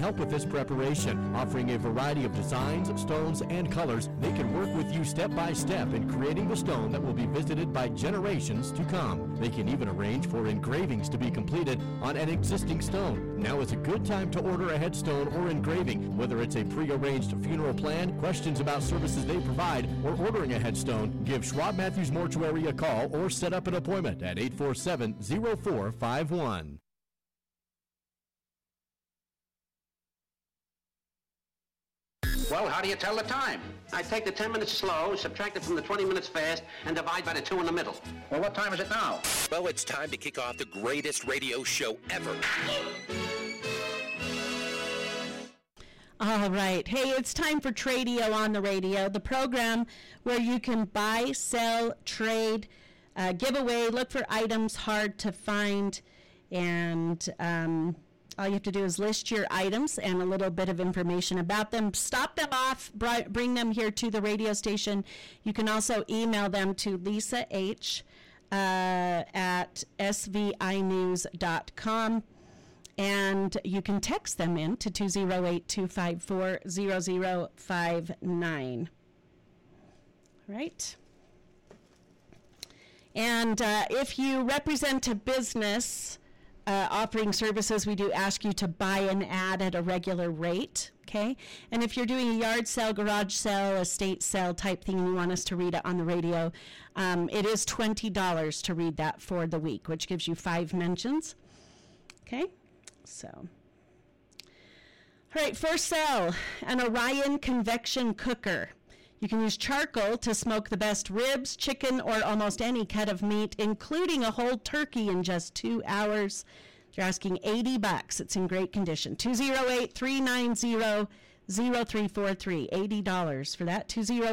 help with this preparation. Offering a variety of designs, stones, and colors, they can work with you step by step in creating the stone that will be visited by generations to come. They can even arrange for engravings to be completed on an existing stone. Now is a good time to order a headstone or engraving. Whether it's a pre-arranged funeral plan, questions about services they provide, or ordering a headstone, give Schwab Matthews Mortuary a call or set up an appointment at 847-0451. Well, how do you tell the time? I take the 10 minutes slow, subtract it from the 20 minutes fast, and divide by the 2 in the middle. Well, what time is it now? Well, it's time to kick off the greatest radio show ever. All right. Hey, it's time for Tradio on the Radio, the program where you can buy, sell, trade, give away, look for items hard to find, and all you have to do is list your items and a little bit of information about them. Stop them off, bring them here to the radio station. You can also email them to Lisa H. At svinews.com. And you can text them in to 208-254-0059. Right? And if you represent a business offering services, we do ask you to buy an ad at a regular rate, okay? And if you're doing a yard sale, garage sale, estate sale type thing, and you want us to read it on the radio, it is $20 to read that for the week, which gives you 5 mentions, okay? So, all right, for sale, an Orion convection cooker. You can use charcoal to smoke the best ribs, chicken, or almost any cut of meat, including a whole turkey in just 2 hours. You're asking $80. It's in great condition. 208-390-0343. $80 for that.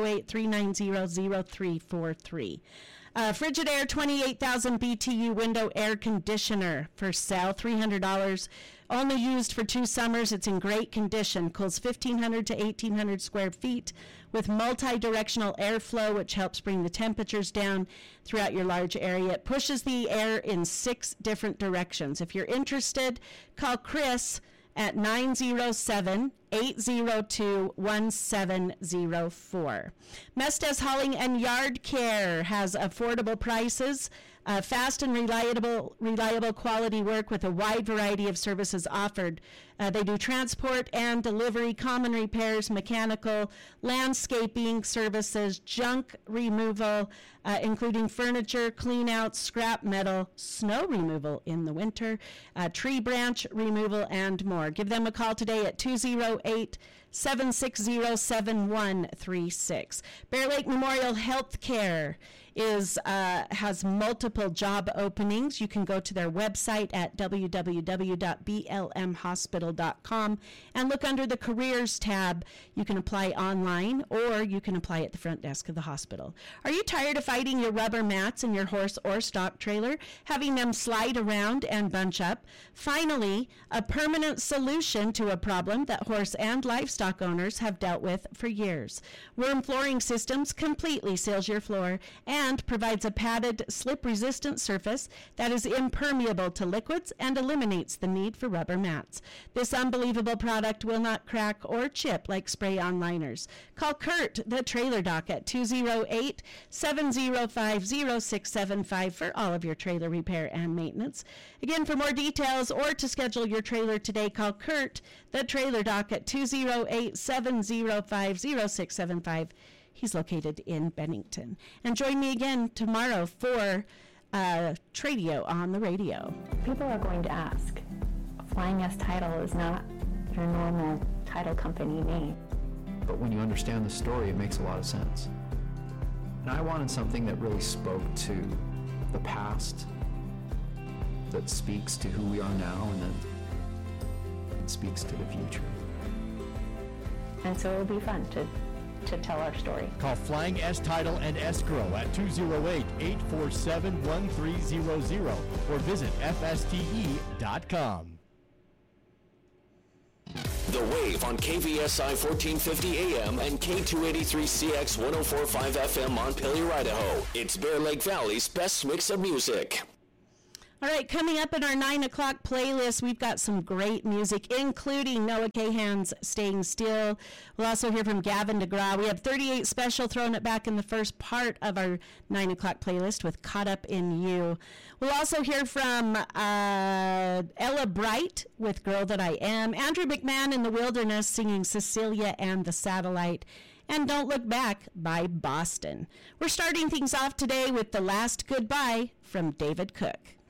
208-390-0343. Frigidaire 28,000 BTU window air conditioner for sale, $300. Only used for 2 summers. It's in great condition. Cools 1,500 to 1,800 square feet with multi-directional airflow, which helps bring the temperatures down throughout your large area. It pushes the air in 6 different directions. If you're interested, call Chris at 907-802-1704. Mestes Hauling and Yard Care has affordable prices, fast and reliable quality work with a wide variety of services offered. They do transport and delivery, common repairs, mechanical, landscaping services, junk removal, including furniture, clean-outs, scrap metal, snow removal in the winter, tree branch removal, and more. Give them a call today at 208-760-7136. Bear Lake Memorial Health Care has multiple job openings. You can go to their website at www.blmhospital.com and look under the careers tab. You can apply online or you can apply at the front desk of the hospital. Are you tired of fighting your rubber mats in your horse or stock trailer, having them slide around and bunch up? Finally, a permanent solution to a problem that horse and livestock owners have dealt with for years. Worm Flooring Systems completely seals your floor and provides a padded, slip-resistant surface that is impermeable to liquids and eliminates the need for rubber mats. This unbelievable product will not crack or chip like spray-on liners. Call Kurt, the trailer doc, at 208-705-0675 for all of your trailer repair and maintenance. Again, for more details or to schedule your trailer today, call Kurt, the trailer doc, at 208-705-0675. He's located in Bennington. And join me again tomorrow for Tradio on the Radio. People are going to ask, Flying S Title is not your normal title company name. But when you understand the story, it makes a lot of sense. And I wanted something that really spoke to the past, that speaks to who we are now, and that speaks to the future. And so it'll be fun to tell our story. Call Flying S Title and Escrow at 208-847-1300 or visit fste.com. The Wave on KVSI 1450 AM and K283CX 1045 FM Montpelier, Idaho. It's Bear Lake Valley's best mix of music. All right, coming up in our 9 o'clock playlist, we've got some great music, including Noah Kahan's Staying Still. We'll also hear from Gavin DeGraw. We have 38 Special throwing it back in the first part of our 9 o'clock playlist with Caught Up in You. We'll also hear from Ella Bright with Girl That I Am, Andrew McMahon in the Wilderness singing Cecilia and the Satellite, and Don't Look Back by Boston. We're starting things off today with The Last Goodbye from David Cook.